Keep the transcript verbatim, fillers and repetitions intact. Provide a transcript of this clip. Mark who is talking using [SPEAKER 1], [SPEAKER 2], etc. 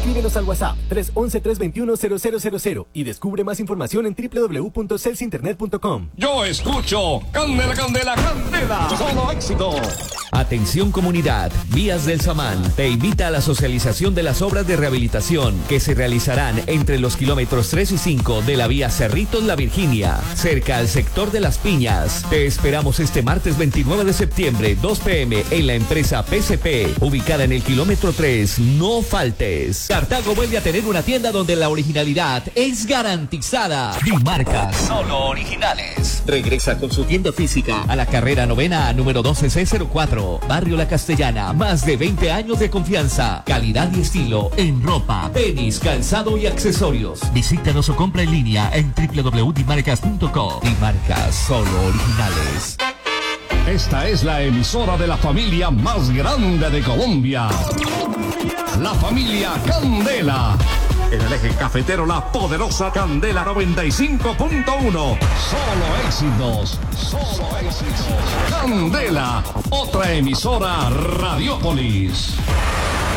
[SPEAKER 1] Escríbenos al WhatsApp tres once, tres veintiuno, cero cero cero cero y descubre más información en doble u doble u doble u punto celsa internet punto com.
[SPEAKER 2] Yo escucho Candela, Candela, Candela. Solo éxito.
[SPEAKER 3] Atención comunidad, Vías del Samán te invita a la socialización de las obras de rehabilitación que se realizarán entre los kilómetros tres y cinco de la vía Cerritos La Virginia, cerca al sector de Las Piñas. Te esperamos este martes veintinueve de septiembre, dos pe eme, en la empresa P C P, ubicada en el kilómetro tres. No faltes.
[SPEAKER 4] Cartago vuelve a tener una tienda donde la originalidad es garantizada. Dimarcas, solo originales. Regresa con su tienda física a la carrera novena número doce ce cero cuatro. Barrio La Castellana, más de veinte años de confianza, calidad y estilo en ropa, tenis, calzado y accesorios. Visítanos o compra en línea en doble u doble u doble u punto dimarcas punto com. Dimarcas, solo originales.
[SPEAKER 2] Esta es la emisora de la familia más grande de Colombia. La familia Candela. En el eje cafetero, la poderosa Candela noventa y cinco punto uno. Solo éxitos. Solo éxitos. Candela, otra emisora Radiopolis.